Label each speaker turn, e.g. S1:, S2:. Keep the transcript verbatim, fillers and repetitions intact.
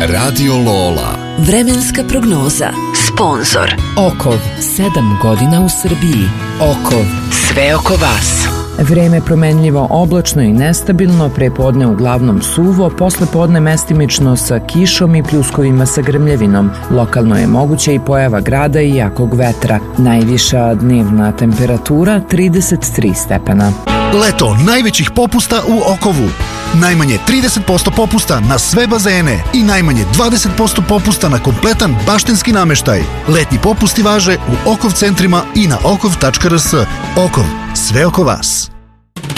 S1: Radio Lola.
S2: Vremenska prognoza. Sponzor
S3: Okov, sedam godina u Srbiji. Okov, sve oko vas. Vreme promenljivo, oblačno i nestabilno, prepodne uglavnom suvo, posle podne mestimično sa kišom i pljuskovima sa grmljevinom. Lokalno je moguća i pojava grada i jakog vetra. Najviša dnevna temperatura trideset tri stepena.
S4: Leto najvećih popusta u Okovu. Najmanje trideset posto popusta na sve bazene i najmanje dvadeset posto popusta na kompletan baštenski nameštaj. Letnji popusti važe u Okov centrima i na okov tačka r s. Okov, sve oko vas.